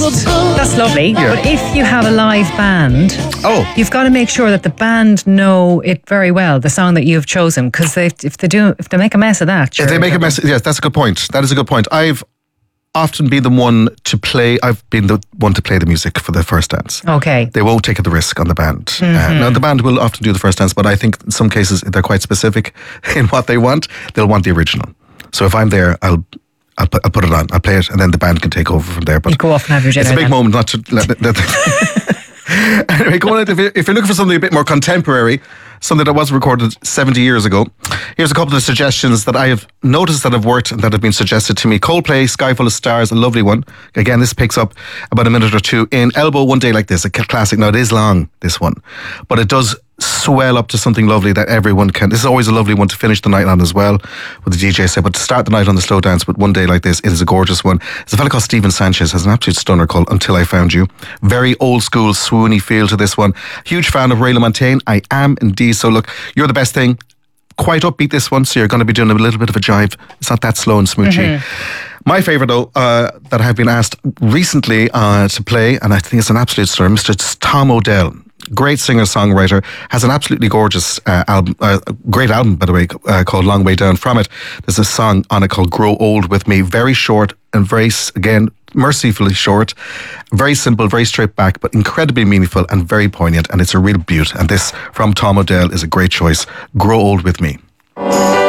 That's lovely. Yeah. But if you have a live band, you've got to make sure that the band know it very well, the song that you've chosen, because if they make a mess of that, If they make a mess, yes, that's a good point. That is a good point. I've often been the one to play. I've been the one to play the music for the first dance. Okay. They won't take the risk on the band. Now the band will often do the first dance, but I think in some cases they're quite specific in what they want. They'll want the original. So if I'm there, I'll put it on. I'll play it, and then the band can take over from there. But you go off and have your dinner. It's a big moment not to let Anyway, go on, if you're looking for something a bit more contemporary, something that was recorded 70 years ago, here's a couple of suggestions that I have noticed that have worked and that have been suggested to me. Coldplay, Sky Full of Stars, a lovely one. Again, this picks up about a minute or two. In Elbow, One Day Like This, a classic. Now, it is long, this one, but it does swell up to something lovely that everyone can. This is always a lovely one to finish the night on as well, with the DJ set, but to start the night on the slow dance with One Day Like This, it is a gorgeous one. There's a fella called Stephen Sanchez, has an absolute stunner called Until I Found You. Very old school, swoony feel to this one. Huge fan of Ray LaMontagne. I am indeed. So look, You're the Best Thing. Quite upbeat this one, so you're going to be doing a little bit of a jive. It's not that slow and smoochy. My favourite, though, that I have been asked recently to play, and I think it's an absolute star, Mr. Tom Odell. Great singer-songwriter, has an absolutely gorgeous album, great album, by the way, called Long Way Down. From it, there's a song on it called Grow Old With Me. Very short and very, again, mercifully short. Very simple, very straight back, but incredibly meaningful and very poignant. And it's a real beaut. And this, from Tom Odell, is a great choice. Grow Old With Me.